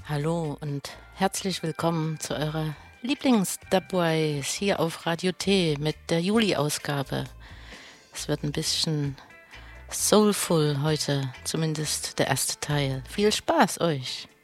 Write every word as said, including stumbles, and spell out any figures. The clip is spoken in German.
Hallo und herzlich willkommen zu eurer Lieblings-Dubwise hier auf Radio T mit der Juli-Ausgabe. Es wird ein bisschen soulful heute, zumindest der erste Teil. Viel Spaß euch!